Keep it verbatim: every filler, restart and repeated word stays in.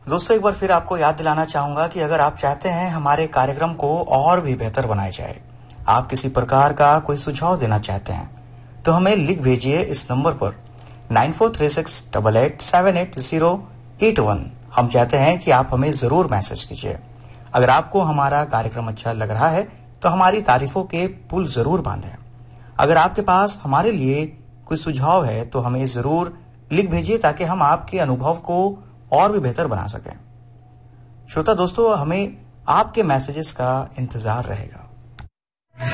दोस्तों, एक बार फिर आपको याद दिलाना चाहूंगा कि अगर आप चाहते हैं हमारे कार्यक्रम को और भी बेहतर बनाया जाए, आप किसी प्रकार का कोई सुझाव देना चाहते हैं, तो हमें लिख भेजिए इस नंबर पर nine four three six double eight seven eight zero eight one. हम चाहते हैं कि आप हमें जरूर मैसेज कीजिए। अगर आपको हमारा कार्यक्रम अच्छा लग रहा है तो हमारी तारीफों के पुल जरूर बांधें। अगर आपके पास हमारे लिए कोई सुझाव है तो हमें जरूर लिख भेजिए ताकि हम आपके अनुभव को और भी बेहतर बना सकें। श्रोता दोस्तों, हमें आपके मैसेजेस का इंतजार रहेगा।